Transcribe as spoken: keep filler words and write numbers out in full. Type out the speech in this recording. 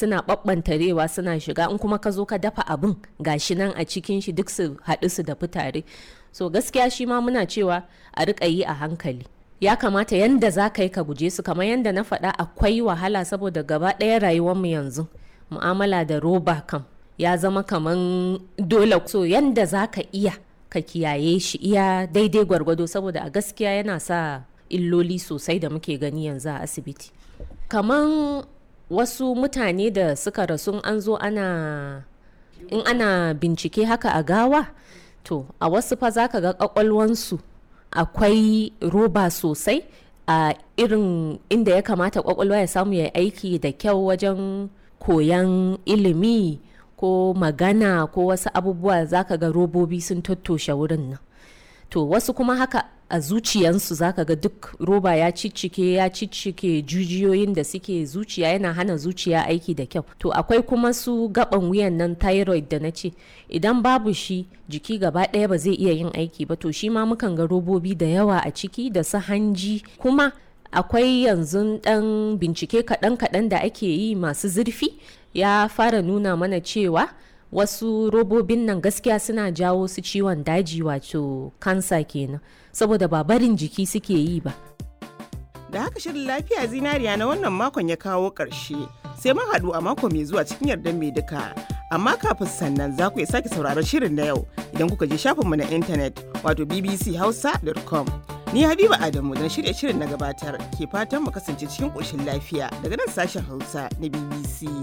suna ɓaɓɓantarewa suna shiga, in kuma ka zo ka dafa abin gashi nan a cikin shi duk su haɗu su dafi tare. So gaskiya shi ma muna cewa a riƙa yi a hankali. Ya kamata yanda za ka yi ka guje su, kamar yanda na faɗa akwai wahala saboda gaba ɗaya rayuwarmu yanzu mu'amala da roba kam ya zama kaman dole. So yanda za ka iya ka kiyaye shi iya daidai gwargwado, saboda a gaskiya yana sa illoli sosai da muke gani yanzu a asibiti. Kaman wasu mutane da suka rasu an zo ana in ana bincike haka a gawa, to a wasu fa za ka ga kwakwalwansu akwai roba sosai a irin inda ya kamata kwakwalwa ya samu ya aiki da kyau wajen koyan ilimi ko magana ko wasu abubuwa, za ka ga robobi sun tattoshe wurin nan. To wasu kuma haka a zuciyansu za ka ga duk roba ya ciccike ya ciccike jujiyoyin da suke zuciya, yana hana zuciya aiki da kyau. To akwai kuma su gaban wuyan nan thyroid da na ce, idan babu shi jiki gaba ɗaya ba zai iya yin aiki ba, to shi ma mukan ga robobi da yawa a ciki da su hanji. Kuma akwai yanzu ɗan bincike kaɗan-kaɗan da ake yi masu zurfi ya fara nuna mana cewa wasu robobin nan gaskiya suna jawo su ciwon daji, wato kansa kenan, saboda ba barin jiki suke yi ba. Da haka shirin lafiya zinariya na wannan makon ya kawo ƙarshe, sai mun haɗu a mako mai zuwa cikin yardar mai duka. Amma kafin sannan za ku iya sake sauraron shirin na yau idan kuka je shafinmu na intanet wato b b c hausa dot com. Ni Habiba Adamu don shirya shirin na gabatar ke fatan mu kasance cikin ƙoshin lafiya daga nan sashen Hausa na B B C.